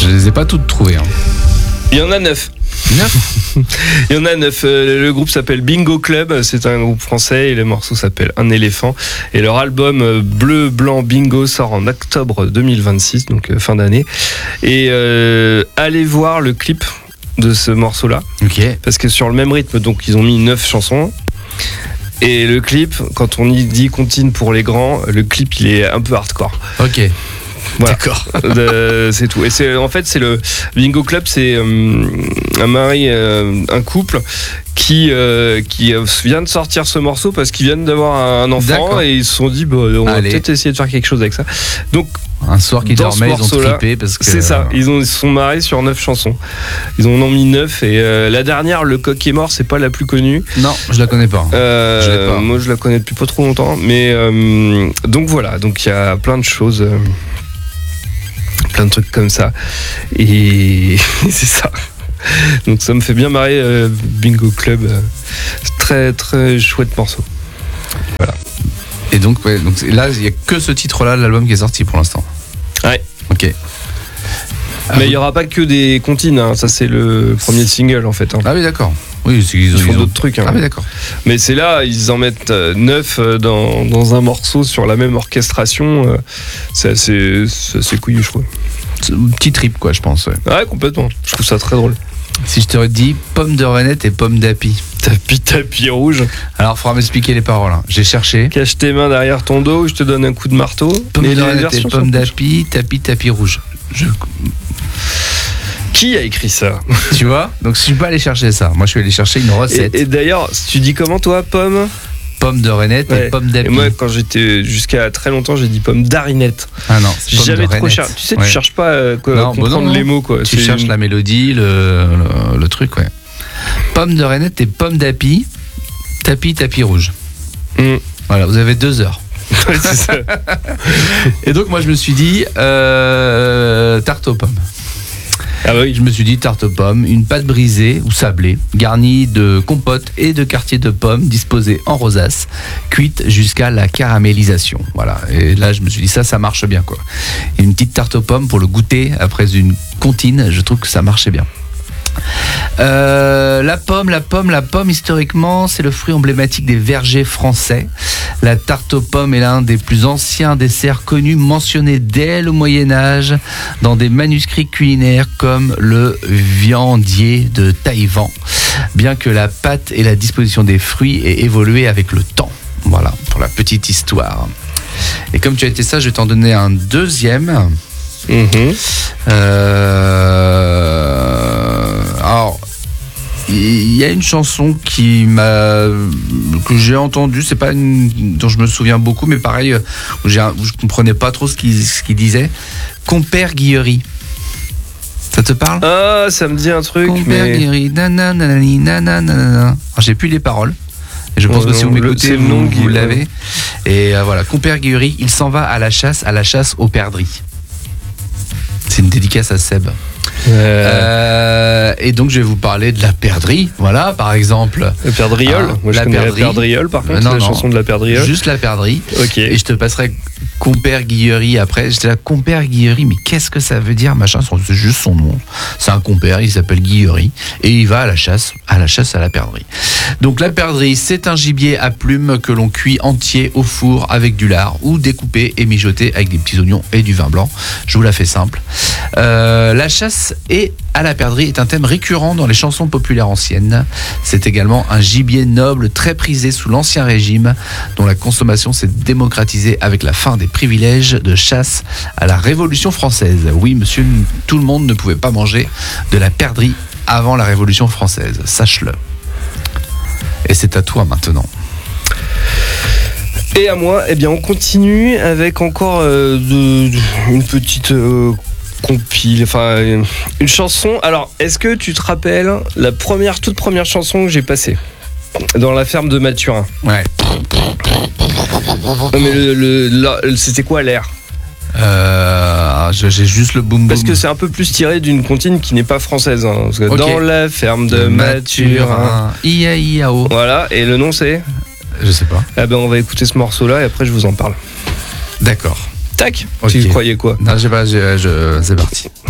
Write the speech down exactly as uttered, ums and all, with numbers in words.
Je les ai pas toutes trouvées. Hein. Il y en a neuf. Neuf Il y en a neuf. Le groupe s'appelle Bingo Club. C'est un groupe français et le morceau s'appelle Un éléphant. Et leur album Bleu, Blanc, Bingo sort en octobre deux mille vingt-six, donc fin d'année. Et euh, allez voir le clip de ce morceau-là. Ok. Parce que sur le même rythme, donc ils ont mis neuf chansons. Et le clip, quand on y dit comptine pour les grands, le clip il est un peu hardcore. Ok. Voilà. D'accord. De, c'est tout. Et c'est en fait c'est le Bingo Club, c'est euh, un mari, euh, un couple qui euh, qui vient de sortir ce morceau parce qu'ils viennent d'avoir un enfant. D'accord. Et ils se sont dit bah, on Allez. va peut-être essayer de faire quelque chose avec ça. Donc un soir qu'ils dormaient, ils ont trippé parce que c'est ça. Ils ont ils se sont mariés sur neuf chansons. Ils en ont mis neuf et euh, la dernière, Le coq est mort, c'est pas la plus connue. Non, je la connais pas. Euh, je l'ai pas. Moi, je la connais depuis pas trop longtemps, mais euh, donc voilà. Donc il y a plein de choses. Euh, plein de trucs comme ça et c'est ça, donc ça me fait bien marrer. euh, Bingo Club, euh, très très chouette morceau, voilà. Et donc, ouais, donc là il n'y a que ce titre là de l'album qui est sorti pour l'instant. Ouais, ok. Ah, mais il n'y aura pas que des comptines, hein. Ça c'est le premier single en fait, hein. Ah oui d'accord. Oui, c'est, ils, ils font ils ont... d'autres trucs, hein. Ah oui d'accord. Mais c'est là, ils en mettent neuf dans, dans un morceau sur la même orchestration. C'est assez, c'est assez couillu, je trouve. C'est un petit trip quoi, je pense. Ouais. Ouais, complètement. Je trouve ça très drôle. Si je te dis pomme de renette et pomme d'api. Tapis, tapis rouge. Alors, il faudra m'expliquer les paroles. Hein. J'ai cherché. Cache tes mains derrière ton dos, je te donne un coup de marteau. Pomme de renette et pomme d'api, tapis, tapis rouge. Je... Qui a écrit ça? Tu vois? Donc, je suis pas allé chercher ça. Moi, je suis allé chercher une recette. Et, et d'ailleurs, tu dis comment, toi, pomme? Pomme de renette ouais. Et pomme d'api. Et moi, quand j'étais jusqu'à très longtemps, j'ai dit pomme d'arinette. Ah non, c'est pomme jamais de trop cher. Tu sais, ouais. Tu cherches pas euh, quoi, non, à comprendre bon, non, les mots, quoi. Tu c'est cherches une... la mélodie, le, le, le truc, ouais. Pomme de renette et pomme d'api, tapis, tapis rouge. Mm. Voilà, vous avez deux heures. Ouais, c'est ça. Et donc, moi, je me suis dit euh, tarte aux pommes. Ah oui. Je me suis dit tarte aux pommes, une pâte brisée ou sablée, garnie de compote et de quartiers de pommes disposés en rosace, cuite jusqu'à la caramélisation. Voilà. Et là, je me suis dit ça, ça marche bien, quoi. Et une petite tarte aux pommes pour le goûter après une comptine, je trouve que ça marchait bien. Euh, la pomme, la pomme, la pomme, historiquement, c'est le fruit emblématique des vergers français. La tarte aux pommes est l'un des plus anciens desserts connus, mentionné dès le Moyen-Âge dans des manuscrits culinaires comme le viandier de Taïwan, bien que la pâte et la disposition des fruits aient évolué avec le temps. Voilà, pour la petite histoire. Et comme tu as été sage, je vais t'en donner un deuxième. Mmh. Euh... Alors, il y a une chanson qui m'a que j'ai entendue, c'est pas une dont je me souviens beaucoup, mais pareil, où, j'ai un... où je comprenais pas trop ce qu'il, ce qu'il disait. Compère Guillery. Ça te parle? Ah, ça me dit un truc. Compère mais... Guillery, nananani, nananana. Alors, j'ai plus les paroles. Et je pense oh, que si vous m'écoutez, le, vous, vous l'avez. Et euh, voilà, Compère Guillery, il s'en va à la chasse, à la chasse aux perdrix. C'est une dédicace à Seb. Euh... Euh, et donc je vais vous parler de la perdrix, voilà, par exemple. La perdriole. Ah, Moi, je la connais perdrix. La perdriole, par contre, euh, non, la non, chanson de la perdriole. Juste la perdrix. Ok. Et je te passerai Compère Guillery après. J'étais là, Compère Guillery, mais qu'est-ce que ça veut dire, machin? C'est juste son nom. C'est un compère, il s'appelle Guillery et il va à la chasse, à la chasse à la perdrix. Donc la perdrix, c'est un gibier à plumes que l'on cuit entier au four avec du lard ou découpé et mijoté avec des petits oignons et du vin blanc. Je vous la fais simple. Euh, la chasse et à la perdrix est un thème récurrent dans les chansons populaires anciennes. C'est également un gibier noble très prisé sous l'Ancien Régime, dont la consommation s'est démocratisée avec la fin des privilèges de chasse à la Révolution française. Oui, monsieur, tout le monde ne pouvait pas manger de la perdrix avant la Révolution française, sache-le. Et c'est à toi maintenant. Et à moi, eh bien, on continue avec encore euh, de, de, une petite... Euh, compile, enfin une chanson. Alors, est-ce que tu te rappelles la première, toute première chanson que j'ai passée dans la ferme de Mathurin? Ouais. Non mais le, le, le c'était quoi l'air? Euh, j'ai juste le boom boom. Parce que c'est un peu plus tiré d'une comptine qui n'est pas française. Hein, parce que okay. Dans la ferme de, de Mathurin. I A I A O. Voilà. Et le nom c'est? Je sais pas. Ah ben on va écouter ce morceau-là et après je vous en parle. D'accord. Tac. Okay. Tu croyais quoi? Non, j'ai pas. J'ai, je, c'est parti.